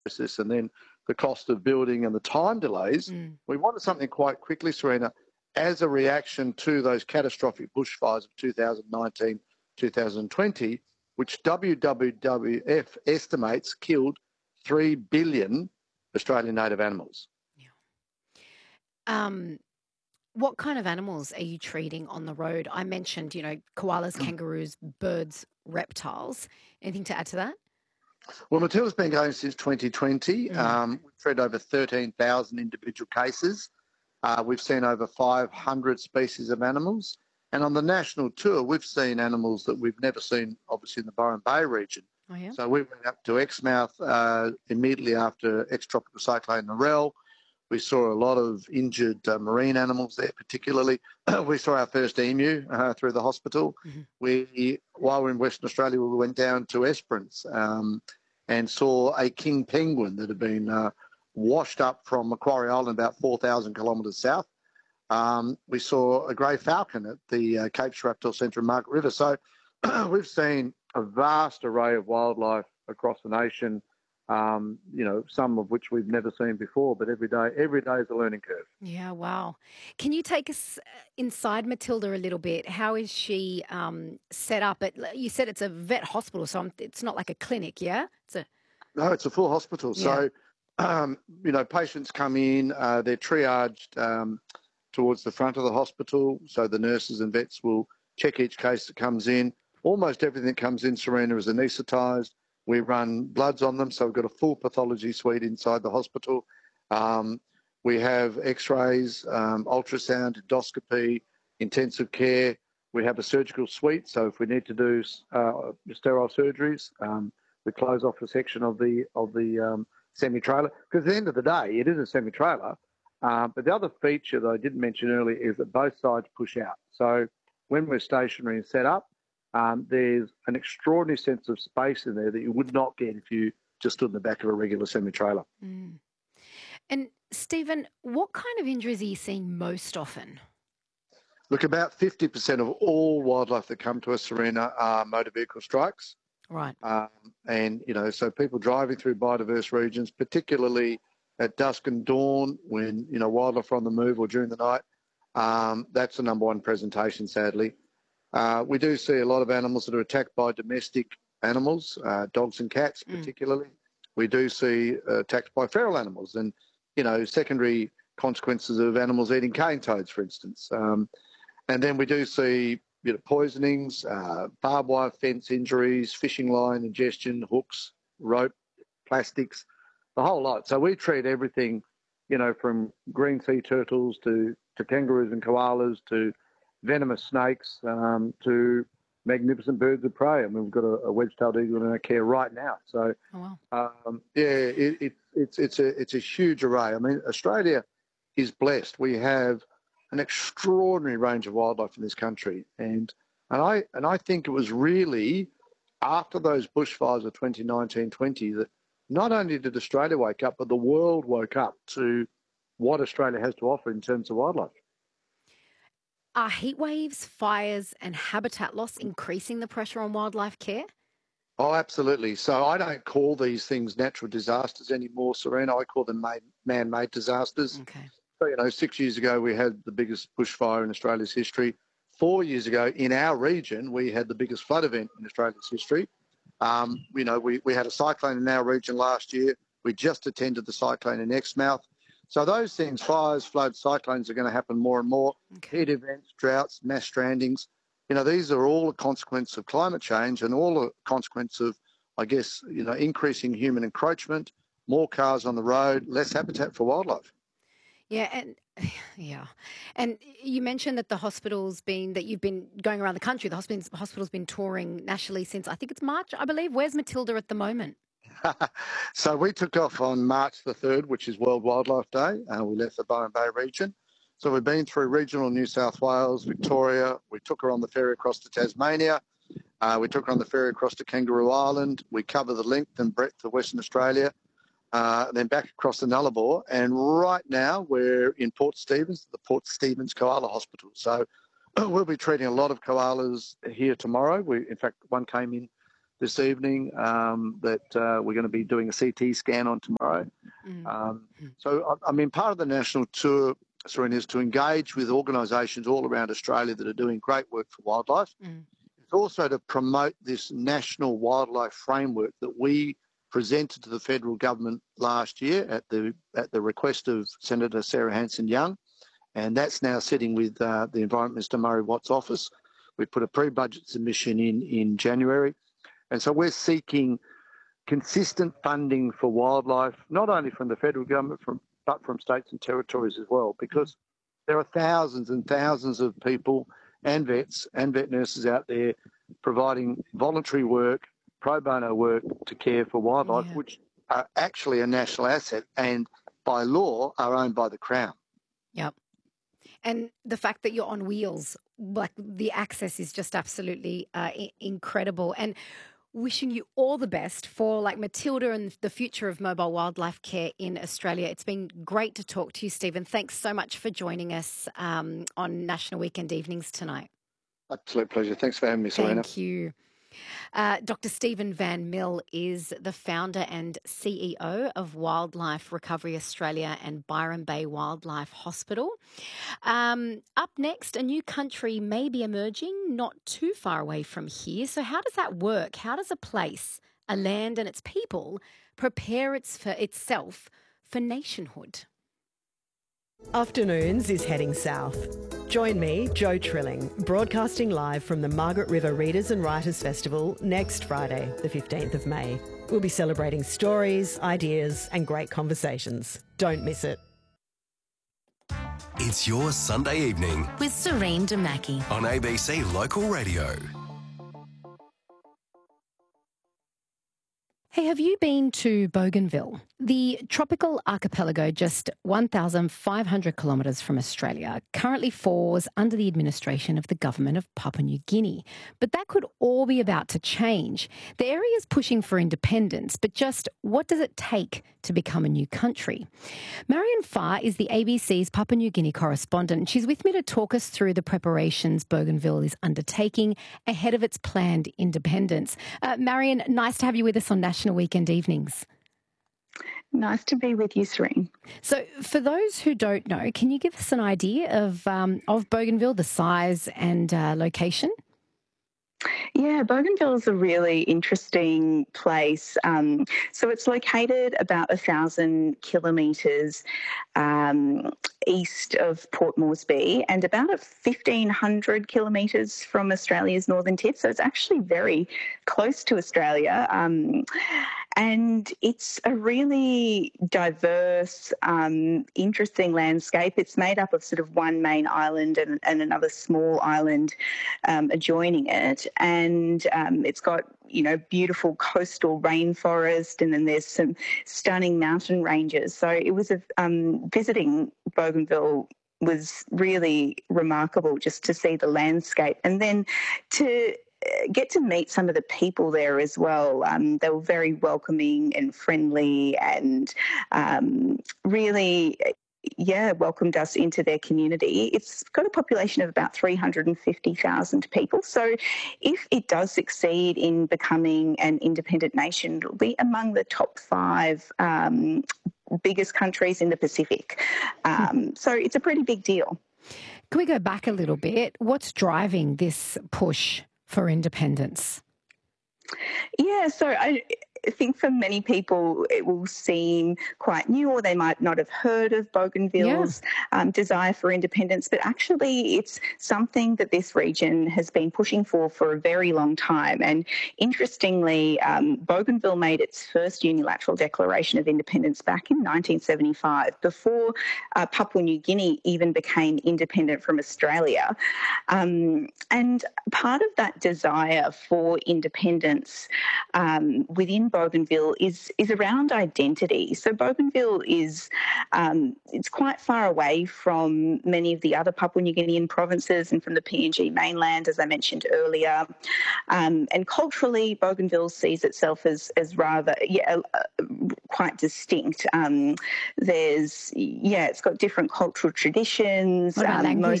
process and then the cost of building and the time delays. We wanted something quite quickly, Serena, as a reaction to those catastrophic bushfires of 2019, 2020, which WWF estimates killed 3 billion Australian native animals. What kind of animals are you treating on the road? I mentioned, koalas, kangaroos, birds, reptiles. Anything to add to that? Well, Matilda's been going since 2020. We've treated over 13,000 individual cases. We've seen over 500 species of animals. And on the national tour, we've seen animals that we've never seen, obviously, in the Byron Bay region. Oh, yeah? So we went up to Exmouth immediately after ex-tropical cyclone Narelle. We saw a lot of injured marine animals there, particularly. We saw our first emu through the hospital. While we were in Western Australia, we went down to Esperance and saw a king penguin that had been washed up from Macquarie Island about 4,000 kilometres south. We saw a grey falcon at the Cape Reptile Centre in Margaret River. So we've seen a vast array of wildlife across the nation, some of which we've never seen before, but every day is a learning curve. Yeah, wow. Can you take us inside Matilda a little bit? How is she set up? You said it's a vet hospital, so it's not like a clinic, yeah? No, it's a full hospital. Yeah. So, patients come in, they're triaged towards the front of the hospital, so the nurses and vets will check each case that comes in. Almost everything that comes in, Serena, is anaesthetised. We run bloods on them, so we've got a full pathology suite inside the hospital. We have x-rays, ultrasound, endoscopy, intensive care. We have a surgical suite, so if we need to do sterile surgeries, we close off a section of the semi-trailer. Because at the end of the day, it is a semi-trailer. But the other feature that I didn't mention earlier is that both sides push out. So when we're stationary and set up, there's an extraordinary sense of space in there that you would not get if you just stood in the back of a regular semi-trailer. And Stephen, what kind of injuries are you seeing most often? Look, about 50% of all wildlife that come to us, Serena, are motor vehicle strikes. Right. So people driving through biodiverse regions, particularly at dusk and dawn when, wildlife are on the move or during the night, that's the number one presentation, sadly. We do see a lot of animals that are attacked by domestic animals, dogs and cats particularly. We do see attacks by feral animals and, secondary consequences of animals eating cane toads, for instance. And then we do see poisonings, barbed wire fence injuries, fishing line ingestion, hooks, rope, plastics, the whole lot. So we treat everything, from green sea turtles to kangaroos and koalas to venomous snakes to magnificent birds of prey. I mean, we've got a wedge-tailed eagle in our care right now. So, it's a huge array. I mean, Australia is blessed. We have an extraordinary range of wildlife in this country, and I think it was really after those bushfires of 2019-20 that not only did Australia wake up, but the world woke up to what Australia has to offer in terms of wildlife. Are heat waves, fires and habitat loss increasing the pressure on wildlife care? Oh, absolutely. So I don't call these things natural disasters anymore, Serena. I call them man-made disasters. Okay. So, 6 years ago, we had the biggest bushfire in Australia's history. 4 years ago, in our region, we had the biggest flood event in Australia's history. We had a cyclone in our region last year. We just attended the cyclone in Exmouth. So those things, fires, floods, cyclones, are going to happen more and more. Okay. Heat events, droughts, mass strandings. These are all a consequence of climate change and all a consequence of, increasing human encroachment, more cars on the road, less habitat for wildlife. Yeah, and you mentioned that that you've been going around the country. The hospital's been touring nationally since I think it's March, I believe. Where's Matilda at the moment? So we took off on March the 3rd, which is World Wildlife Day. We left the Byron Bay region. So we've been through regional New South Wales, Victoria. We took her on the ferry across to Tasmania. We took her on the ferry across to Kangaroo Island. We cover the length and breadth of Western Australia. Then back across the Nullarbor. And right now we're in Port Stephens, the Port Stephens Koala Hospital. So we'll be treating a lot of koalas here tomorrow. In fact, one came in this evening that we're going to be doing a CT scan on tomorrow. So, I mean, part of the national tour, Serena, is to engage with organisations all around Australia that are doing great work for wildlife. It's also to promote this national wildlife framework that we presented to the federal government last year at the request of Senator Sarah Hanson-Young, and that's now sitting with the Environment Minister Murray Watt's office. We put a pre-budget submission in January, and so we're seeking consistent funding for wildlife, not only from the federal government, but from states and territories as well, because there are thousands and thousands of people and vets and vet nurses out there providing voluntary work, pro bono work to care for wildlife, which are actually a national asset and by law are owned by the Crown. Yep. And the fact that you're on wheels, like the access is just absolutely incredible. And wishing you all the best for like Matilda and the future of mobile wildlife care in Australia. It's been great to talk to you, Stephen. Thanks so much for joining us on National Weekend Evenings tonight. Absolute pleasure. Thanks for having me, Serena. Thank you. Dr. Stephen Van Mill is the founder and CEO of Wildlife Recovery Australia and Byron Bay Wildlife Hospital. Up next, a new country may be emerging not too far away from here. So how does that work? How does a place, a land and its people prepare itself for nationhood? Afternoons is heading south. Join me, Jo Trilling, broadcasting live from the Margaret River Readers and Writers Festival next Friday, the 15th of May. We'll be celebrating stories, ideas and great conversations. Don't miss it. It's your Sunday evening with Serene Damaki on ABC Local Radio. Hey, have you been to Bougainville? The tropical archipelago, just 1,500 kilometres from Australia, currently falls under the administration of the government of Papua New Guinea. But that could all be about to change. The area is pushing for independence, but just what does it take to become a new country? Marion Farr is the ABC's Papua New Guinea correspondent. She's with me to talk us through the preparations Bougainville is undertaking ahead of its planned independence. Marion, nice to have you with us on National Weekend Evenings. Nice to be with you, Serene. So for those who don't know, can you give us an idea of Bougainville, the size and location? Yeah, Bougainville is a really interesting place. So it's located about 1,000 kilometres east of Port Moresby and about 1,500 kilometres from Australia's northern tip. So it's actually very close to Australia. And it's a really diverse, interesting landscape. It's made up of sort of one main island and another small island adjoining it. And it's got, beautiful coastal rainforest, and then there's some stunning mountain ranges. So it was visiting Bougainville was really remarkable just to see the landscape. And then to get to meet some of the people there as well. They were very welcoming and friendly and really, welcomed us into their community. It's got a population of about 350,000 people. So if it does succeed in becoming an independent nation, it'll be among the top 5 biggest countries in the Pacific. So it's a pretty big deal. Can we go back a little bit? What's driving this push for independence? Yeah, so I think for many people it will seem quite new, or they might not have heard of Bougainville's desire for independence, but actually it's something that this region has been pushing for a very long time. And interestingly, Bougainville made its first unilateral declaration of independence back in 1975, before Papua New Guinea even became independent from Australia. And part of that desire for independence within Bougainville is around identity. So Bougainville is it's quite far away from many of the other Papua New Guinean provinces and from the PNG mainland, as I mentioned earlier. And culturally, Bougainville sees itself as rather quite distinct. It's got different cultural traditions. What about language?